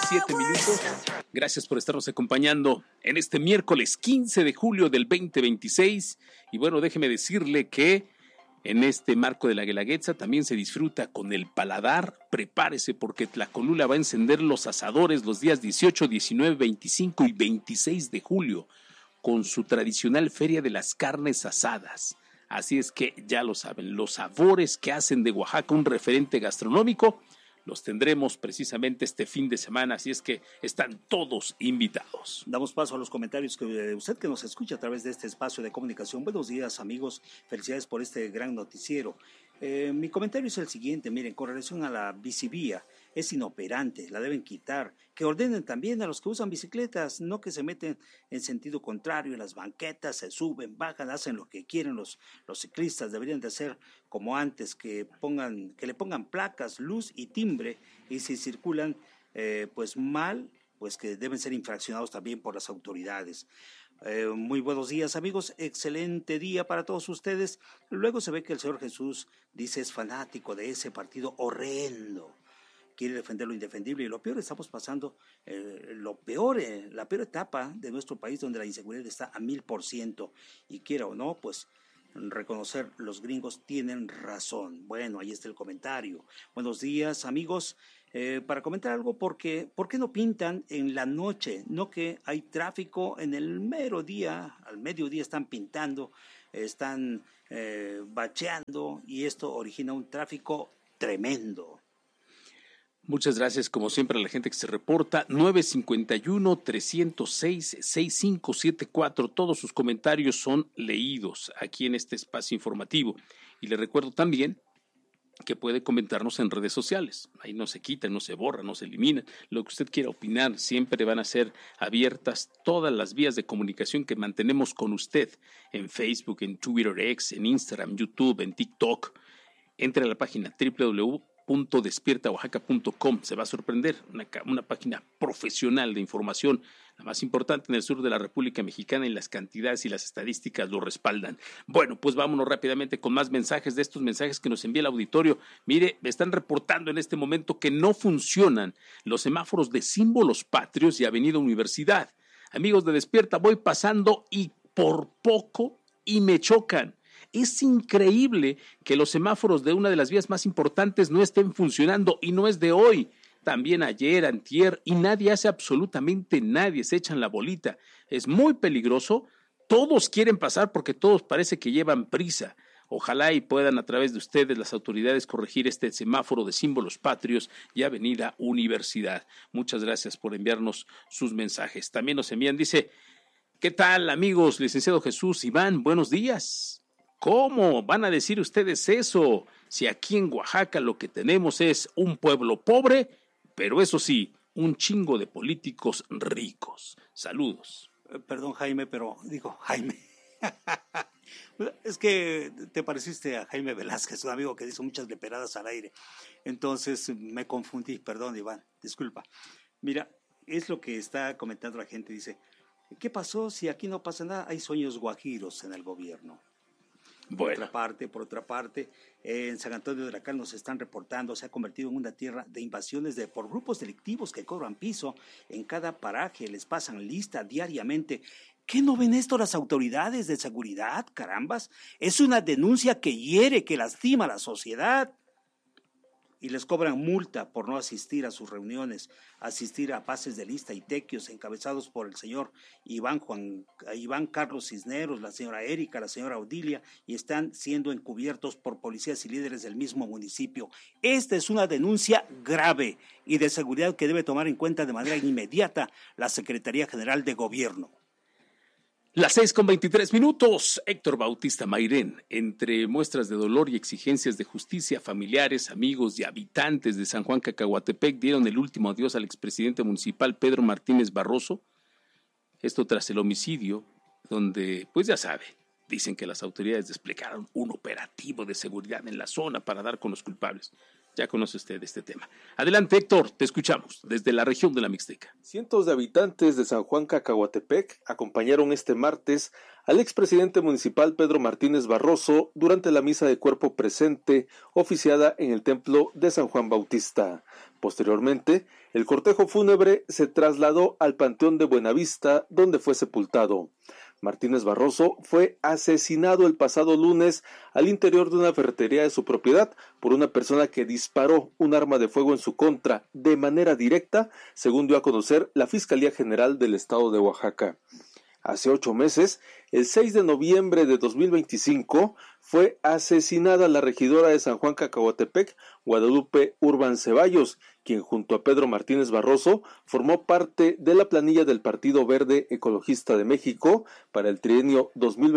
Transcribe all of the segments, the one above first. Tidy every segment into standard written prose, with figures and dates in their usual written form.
7 minutos. Gracias por estarnos acompañando en este miércoles 15 de julio del 2026. Y bueno, déjeme decirle que en este marco de la Guelaguetza también se disfruta con el paladar. Prepárese porque Tlacolula va a encender los asadores los días 18, 19, 25 y 26 de julio con su tradicional Feria de las Carnes Asadas. Así es que ya lo saben, los sabores que hacen de Oaxaca un referente gastronómico los tendremos precisamente este fin de semana, así es que están todos invitados. Damos paso a los comentarios de usted que nos escucha a través de este espacio de comunicación. Buenos días, amigos, felicidades por este gran noticiero. Mi comentario es el siguiente, miren, con relación a la bicivía, es inoperante, la deben quitar, que ordenen también a los que usan bicicletas, no que se meten en sentido contrario en las banquetas, se suben, bajan, hacen lo que quieren los ciclistas, deberían de hacer como antes, que le pongan placas, luz y timbre, y si circulan pues mal, pues que deben ser infraccionados también por las autoridades. Muy buenos días, amigos, excelente día para todos ustedes. Luego se ve que el Señor Jesús dice es fanático de ese partido horrendo, quiere defender lo indefendible, y lo peor, estamos pasando la peor etapa de nuestro país, donde la inseguridad está a 1000%, y quiera o no, pues reconocer, los gringos tienen razón. Bueno, ahí está el comentario. Buenos días, amigos. Para comentar algo, ¿por qué no pintan en la noche? No que hay tráfico en el mero día, al mediodía están pintando, están bacheando, y esto origina un tráfico tremendo. Muchas gracias, como siempre, a la gente que se reporta. 951-306-6574. Todos sus comentarios son leídos aquí en este espacio informativo. Y le recuerdo también que puede comentarnos en redes sociales. Ahí no se quitan, no se borran, no se eliminan. Lo que usted quiera opinar, siempre van a ser abiertas todas las vías de comunicación que mantenemos con usted en Facebook, en Twitter, X, en Instagram, YouTube, en TikTok. Entre a la página www.despiertaoaxaca.com. Se va a sorprender, una página profesional de información, la más importante en el sur de la República Mexicana, y las cantidades y las estadísticas lo respaldan. Bueno, pues vámonos rápidamente con más mensajes, de estos mensajes que nos envía el auditorio. Mire, me están reportando en este momento que no funcionan los semáforos de símbolos patrios y Avenida Universidad. Amigos de Despierta, voy pasando y por poco y me chocan. Es increíble que los semáforos de una de las vías más importantes no estén funcionando, y no es de hoy. También ayer, antier, y nadie hace absolutamente nadie, se echan la bolita. Es muy peligroso, todos quieren pasar porque todos parece que llevan prisa. Ojalá y puedan a través de ustedes las autoridades corregir este semáforo de símbolos patrios y Avenida Universidad. Muchas gracias por enviarnos sus mensajes. También nos envían, dice, ¿qué tal, amigos? Licenciado Jesús, Iván, buenos días. ¿Cómo van a decir ustedes eso? Si aquí en Oaxaca lo que tenemos es un pueblo pobre, pero eso sí, un chingo de políticos ricos. Saludos. Perdón, Jaime, pero digo, Jaime. Es que te pareciste a Jaime Velázquez, un amigo que dice muchas leperadas al aire. Entonces me confundí, perdón, Iván, disculpa. Mira, es lo que está comentando la gente, dice, ¿qué pasó si aquí no pasa nada? Hay sueños guajiros en el gobierno. Bueno. Por otra parte, en San Antonio de la Cal nos están reportando, se ha convertido en una tierra de invasiones por grupos delictivos que cobran piso. En cada paraje les pasan lista diariamente. ¿Qué no ven esto las autoridades de seguridad, carambas? Es una denuncia que hiere, que lastima a la sociedad. Y les cobran multa por no asistir a sus reuniones, asistir a pases de lista y tequios encabezados por el señor Iván Carlos Cisneros, la señora Erika, la señora Odilia, y están siendo encubiertos por policías y líderes del mismo municipio. Esta es una denuncia grave y de seguridad que debe tomar en cuenta de manera inmediata la Secretaría General de Gobierno. Las 6:23. Héctor Bautista Mairén, entre muestras de dolor y exigencias de justicia, familiares, amigos y habitantes de San Juan Cacahuatepec dieron el último adiós al expresidente municipal Pedro Martínez Barroso. Esto tras el homicidio, donde, pues ya sabe, dicen que las autoridades desplegaron un operativo de seguridad en la zona para dar con los culpables. Ya conoce usted este tema. Adelante, Héctor, te escuchamos desde la región de la Mixteca. Cientos de habitantes de San Juan Cacahuatepec acompañaron este martes al expresidente municipal Pedro Martínez Barroso durante la misa de cuerpo presente oficiada en el templo de San Juan Bautista. Posteriormente, el cortejo fúnebre se trasladó al Panteón de Buenavista, donde fue sepultado. Martínez Barroso fue asesinado el pasado lunes al interior de una ferretería de su propiedad por una persona que disparó un arma de fuego en su contra de manera directa, según dio a conocer la Fiscalía General del Estado de Oaxaca. Hace 8 meses, el 6 de noviembre de 2025, fue asesinada la regidora de San Juan Cacahuatepec, Guadalupe Urban Ceballos, quien junto a Pedro Martínez Barroso formó parte de la planilla del Partido Verde Ecologista de México para el trienio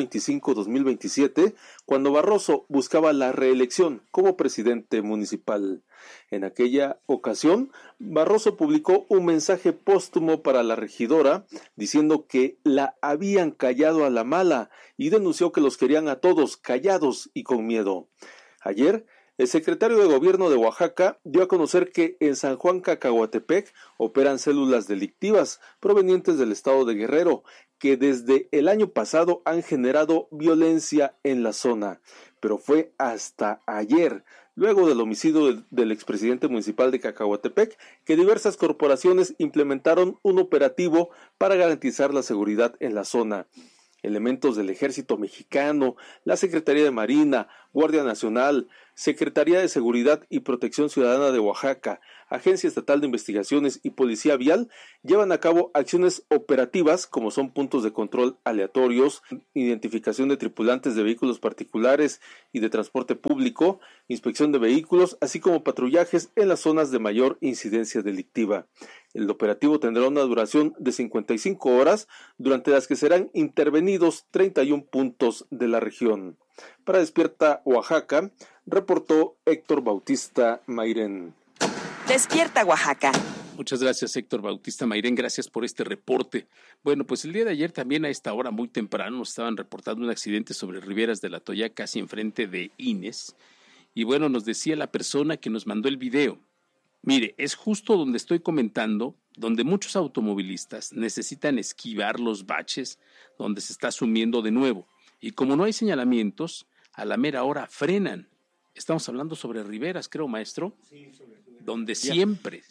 2025-2027, cuando Barroso buscaba la reelección como presidente municipal. En aquella ocasión, Barroso publicó un mensaje póstumo para la regidora, diciendo que la habían callado a la mala y denunció que los querían a todos callados y con miedo. Ayer, el secretario de Gobierno de Oaxaca dio a conocer que en San Juan Cacahuatepec operan células delictivas provenientes del estado de Guerrero, que desde el año pasado han generado violencia en la zona. Pero fue hasta ayer, luego del homicidio del expresidente municipal de Cacahuatepec, que diversas corporaciones implementaron un operativo para garantizar la seguridad en la zona. Elementos del Ejército Mexicano, la Secretaría de Marina, Guardia Nacional, Secretaría de Seguridad y Protección Ciudadana de Oaxaca, Agencia Estatal de Investigaciones y Policía Vial llevan a cabo acciones operativas como son puntos de control aleatorios, identificación de tripulantes de vehículos particulares y de transporte público, inspección de vehículos, así como patrullajes en las zonas de mayor incidencia delictiva. El operativo tendrá una duración de 55 horas, durante las que serán intervenidos 31 puntos de la región. Para Despierta Oaxaca, reportó Héctor Bautista Mairén. Despierta Oaxaca. Muchas gracias, Héctor Bautista Mairén, gracias por este reporte. Bueno, pues el día de ayer también a esta hora muy temprano nos estaban reportando un accidente sobre Riberas de la Toya, casi enfrente de Ines. Y bueno, nos decía la persona que nos mandó el video. Mire, es justo donde estoy comentando, donde muchos automovilistas necesitan esquivar los baches donde se está sumiendo de nuevo. Y como no hay señalamientos, a la mera hora frenan. Estamos hablando sobre Riberas, creo, maestro. Sí, sobre Riberas. Donde siempre,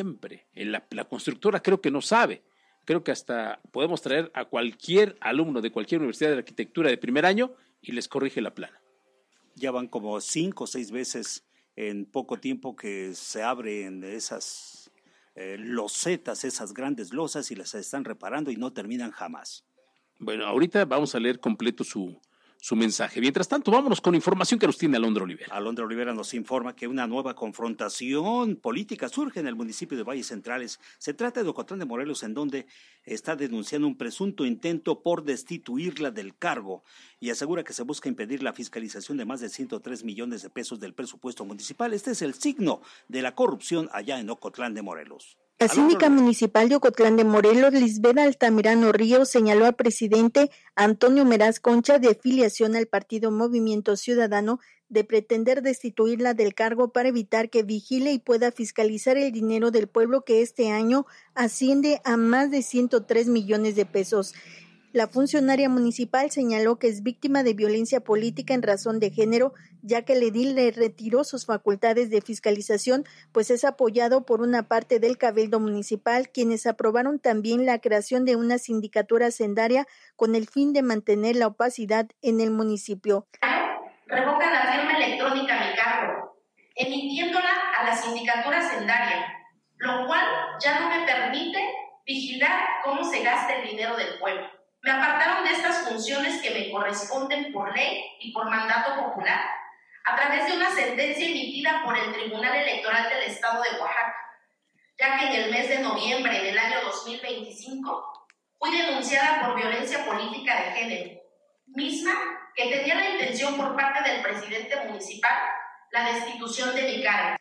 la constructora creo que no sabe. Creo que hasta podemos traer a cualquier alumno de cualquier universidad de arquitectura de primer año y les corrige la plana. Ya van como 5 o 6 veces en poco tiempo que se abren esas losetas, esas grandes losas y las están reparando y no terminan jamás. Bueno, ahorita vamos a leer completo su mensaje. Mientras tanto, vámonos con información que nos tiene Alondra Olivera. Alondra Olivera nos informa que una nueva confrontación política surge en el municipio de Valles Centrales. Se trata de Ocotlán de Morelos, en donde está denunciando un presunto intento por destituirla del cargo y asegura que se busca impedir la fiscalización de más de 103 millones de pesos del presupuesto municipal. Este es el signo de la corrupción allá en Ocotlán de Morelos. La síndica municipal de Ocotlán de Morelos, Lisbeth Altamirano Ríos, señaló al presidente Antonio Meraz Concha, de afiliación al partido Movimiento Ciudadano, de pretender destituirla del cargo para evitar que vigile y pueda fiscalizar el dinero del pueblo, que este año asciende a más de 103 millones de pesos. La funcionaria municipal señaló que es víctima de violencia política en razón de género, ya que el edil le retiró sus facultades de fiscalización, pues es apoyado por una parte del Cabildo Municipal, quienes aprobaron también la creación de una sindicatura hacendaria con el fin de mantener la opacidad en el municipio. Revocan la firma electrónica a mi cargo, emitiéndola a la sindicatura hacendaria, lo cual ya no me permite vigilar cómo se gasta el dinero del pueblo. Me apartaron de estas funciones que me corresponden por ley y por mandato popular a través de una sentencia emitida por el Tribunal Electoral del Estado de Oaxaca, ya que en el mes de noviembre del año 2025 fui denunciada por violencia política de género, misma que tenía la intención por parte del presidente municipal la destitución de mi cargo.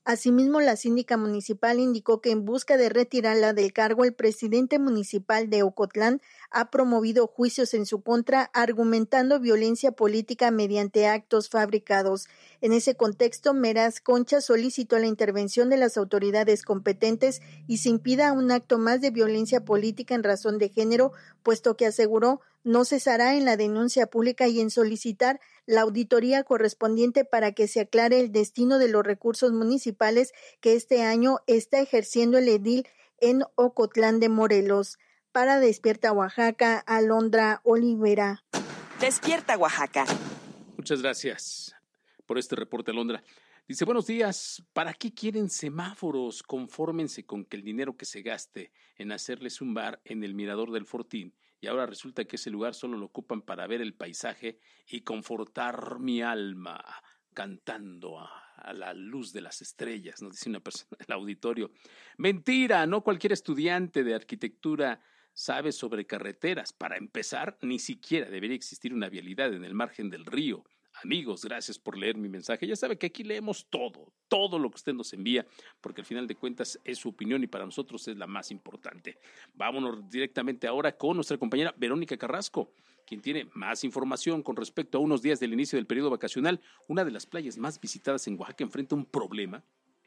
Asimismo, la síndica municipal indicó que en busca de retirarla del cargo, el presidente municipal de Ocotlán ha promovido juicios en su contra, argumentando violencia política mediante actos fabricados. En ese contexto, Meraz Concha solicitó la intervención de las autoridades competentes y se impida un acto más de violencia política en razón de género, puesto que aseguró no cesará en la denuncia pública y en solicitar la auditoría correspondiente para que se aclare el destino de los recursos municipales que este año está ejerciendo el edil en Ocotlán de Morelos. Para Despierta Oaxaca, Alondra Olivera. Despierta Oaxaca. Muchas gracias por este reporte, Alondra. Dice, buenos días, ¿para qué quieren semáforos? Confórmense con que el dinero que se gaste en hacerles un bar en el Mirador del Fortín y ahora resulta que ese lugar solo lo ocupan para ver el paisaje y confortar mi alma cantando a la luz de las estrellas, nos dice una persona en el auditorio. Mentira, no cualquier estudiante de arquitectura sabe sobre carreteras. Para empezar, ni siquiera debería existir una vialidad en el margen del río. Amigos, gracias por leer mi mensaje. Ya sabe que aquí leemos todo lo que usted nos envía, porque al final de cuentas es su opinión y para nosotros es la más importante. Vámonos directamente ahora con nuestra compañera Verónica Carrasco, quien tiene más información con respecto a unos días del inicio del periodo vacacional. Una de las playas más visitadas en Oaxaca enfrenta un problema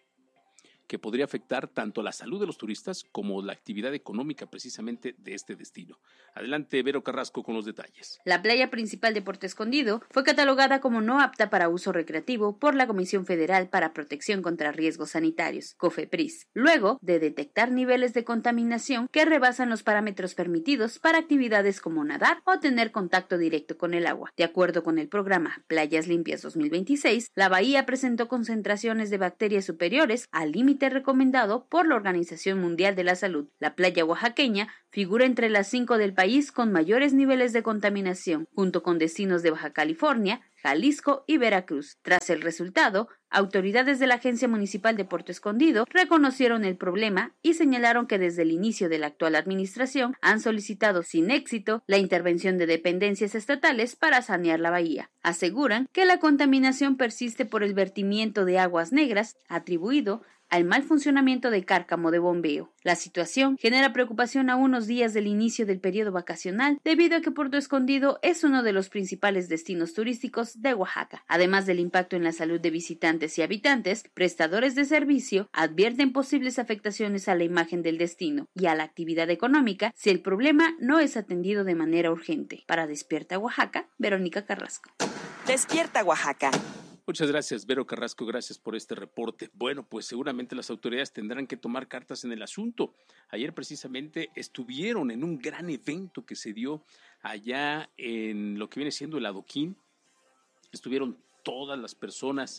que podría afectar tanto la salud de los turistas como la actividad económica precisamente de este destino. Adelante, Vero Carrasco con los detalles. La playa principal de Puerto Escondido fue catalogada como no apta para uso recreativo por la Comisión Federal para Protección contra Riesgos Sanitarios, COFEPRIS, luego de detectar niveles de contaminación que rebasan los parámetros permitidos para actividades como nadar o tener contacto directo con el agua. De acuerdo con el programa Playas Limpias 2026, la bahía presentó concentraciones de bacterias superiores al límite recomendado por la Organización Mundial de la Salud. La playa oaxaqueña figura entre las 5 del país con mayores niveles de contaminación, junto con destinos de Baja California, Jalisco y Veracruz. Tras el resultado, autoridades de la Agencia Municipal de Puerto Escondido reconocieron el problema y señalaron que desde el inicio de la actual administración han solicitado sin éxito la intervención de dependencias estatales para sanear la bahía. Aseguran que la contaminación persiste por el vertimiento de aguas negras atribuido al mal funcionamiento de cárcamo de bombeo. La situación genera preocupación a unos días del inicio del periodo vacacional debido a que Puerto Escondido es uno de los principales destinos turísticos de Oaxaca. Además del impacto en la salud de visitantes y habitantes, prestadores de servicio advierten posibles afectaciones a la imagen del destino y a la actividad económica si el problema no es atendido de manera urgente. Para Despierta Oaxaca, Verónica Carrasco. Despierta Oaxaca. Muchas gracias, Vero Carrasco, gracias por este reporte. Bueno, pues seguramente las autoridades tendrán que tomar cartas en el asunto. Ayer precisamente estuvieron en un gran evento que se dio allá en lo que viene siendo el Adoquín. Estuvieron todas las personas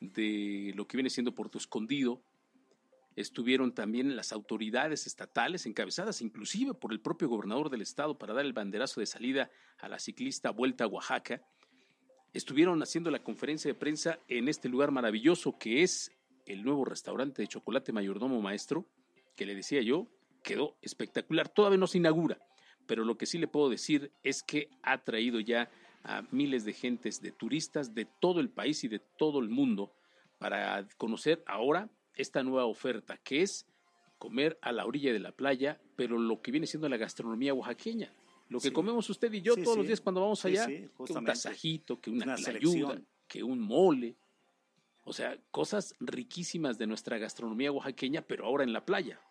de lo que viene siendo Puerto Escondido. Estuvieron también las autoridades estatales, encabezadas inclusive por el propio gobernador del estado para dar el banderazo de salida a la ciclista Vuelta a Oaxaca. Estuvieron haciendo la conferencia de prensa en este lugar maravilloso que es el nuevo restaurante de chocolate Mayordomo Maestro, que le decía yo, quedó espectacular. Todavía no se inaugura, pero lo que sí le puedo decir es que ha traído ya a miles de gentes, de turistas de todo el país y de todo el mundo para conocer ahora esta nueva oferta, que es comer a la orilla de la playa, pero lo que viene siendo la gastronomía oaxaqueña. Lo que comemos usted y yo todos los días cuando vamos allá, que un tasajito, que una tlayuda, que un mole, o sea, cosas riquísimas de nuestra gastronomía oaxaqueña, pero ahora en la playa.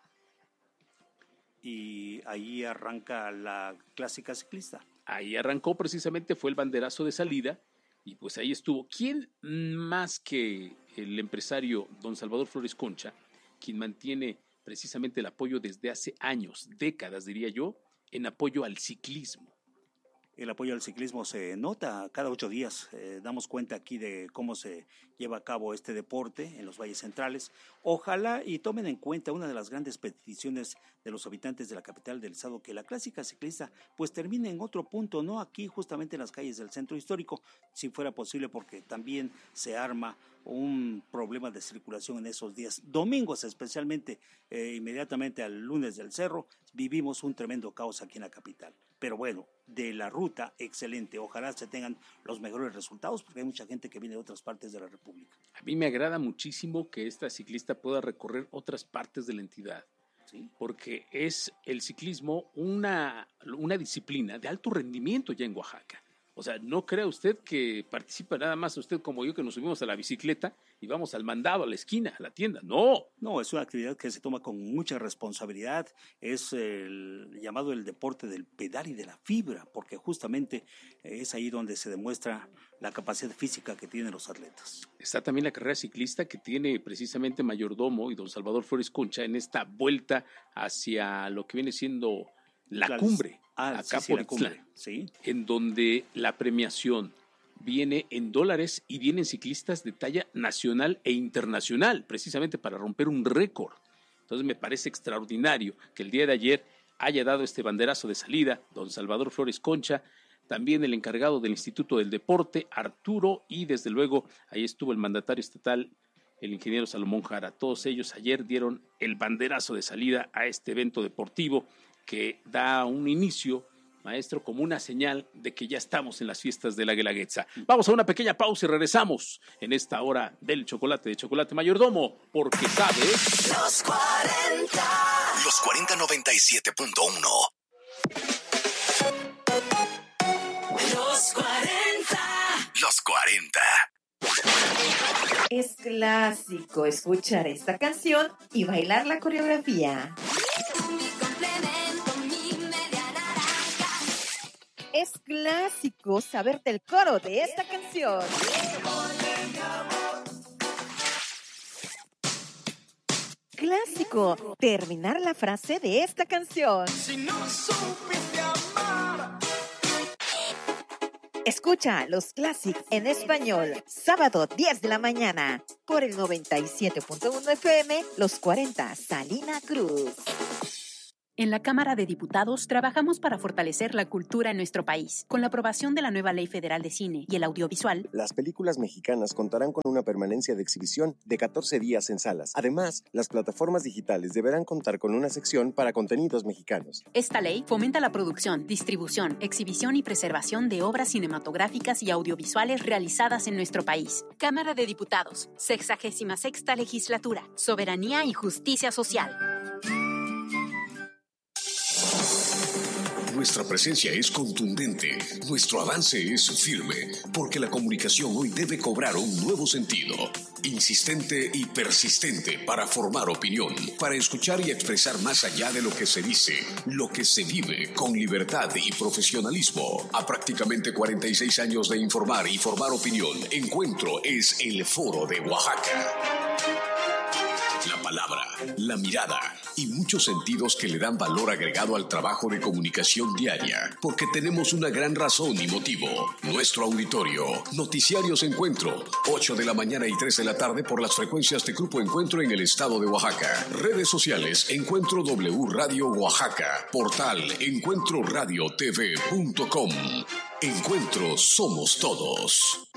Y ahí arranca la clásica ciclista. Ahí arrancó precisamente, fue el banderazo de salida, y pues ahí estuvo. ¿Quién más que el empresario don Salvador Flores Concha, quien mantiene precisamente el apoyo desde hace años, décadas diría yo, en apoyo al ciclismo? El apoyo al ciclismo se nota cada 8 días. Damos cuenta aquí de cómo se lleva a cabo este deporte en los valles centrales. Ojalá y tomen en cuenta una de las grandes peticiones de los habitantes de la capital del estado, que la clásica ciclista pues termine en otro punto, no aquí justamente en las calles del centro histórico, si fuera posible, porque también se arma un problema de circulación en esos días. Domingos especialmente, inmediatamente al lunes del cerro, vivimos un tremendo caos aquí en la capital. Pero bueno, de la ruta, excelente. Ojalá se tengan los mejores resultados, porque hay mucha gente que viene de otras partes de la República República. A mí me agrada muchísimo que esta ciclista pueda recorrer otras partes de la entidad, ¿sí? Porque es el ciclismo una disciplina de alto rendimiento ya en Oaxaca. O sea, no crea usted que participa nada más usted como yo, que nos subimos a la bicicleta y vamos al mandado, a la esquina, a la tienda. No. No, es una actividad que se toma con mucha responsabilidad. Es el llamado el deporte del pedal y de la fibra, porque justamente es ahí donde se demuestra la capacidad física que tienen los atletas. Está también la carrera ciclista que tiene precisamente Mayordomo y don Salvador Flores Concha en esta vuelta hacia lo que viene siendo la cumbre. Acá sí, por la cumbre, sí. En donde la premiación viene en dólares y vienen ciclistas de talla nacional e internacional, precisamente para romper un récord. Entonces me parece extraordinario que el día de ayer haya dado este banderazo de salida don Salvador Flores Concha, también el encargado del Instituto del Deporte, Arturo, y desde luego ahí estuvo el mandatario estatal, el ingeniero Salomón Jara. Todos ellos ayer dieron el banderazo de salida a este evento deportivo que da un inicio, maestro, como una señal de que ya estamos en las fiestas de la Guelaguetza. Vamos a una pequeña pausa y regresamos en esta hora del chocolate de Chocolate Mayordomo, porque sabes... Los 40. Los 4097.1. Los 40. Los 40. Es clásico escuchar esta canción y bailar la coreografía. Es clásico saberte el coro de esta canción. Clásico terminar la frase de esta canción. Si no supiste amar. Escucha los clásicos en español, sábado 10 de la mañana, por el 97.1 FM, Los 40, Salina Cruz. En la Cámara de Diputados trabajamos para fortalecer la cultura en nuestro país. Con la aprobación de la nueva Ley Federal de Cine y el Audiovisual, las películas mexicanas contarán con una permanencia de exhibición de 14 días en salas. Además, las plataformas digitales deberán contar con una sección para contenidos mexicanos. Esta ley fomenta la producción, distribución, exhibición y preservación de obras cinematográficas y audiovisuales realizadas en nuestro país. Cámara de Diputados, 66ª Legislatura, Soberanía y Justicia Social. Nuestra presencia es contundente, nuestro avance es firme, porque la comunicación hoy debe cobrar un nuevo sentido, insistente y persistente para formar opinión, para escuchar y expresar más allá de lo que se dice, lo que se vive con libertad y profesionalismo. A prácticamente 46 años de informar y formar opinión, Encuentro es el Foro de Oaxaca. La palabra, la mirada y muchos sentidos que le dan valor agregado al trabajo de comunicación diaria, porque tenemos una gran razón y motivo. Nuestro auditorio, Noticiarios Encuentro, 8 de la mañana y 3 de la tarde por las frecuencias de Grupo Encuentro en el estado de Oaxaca. Redes sociales, Encuentro W Radio Oaxaca, portal encuentroradiotv.com. Encuentro somos todos.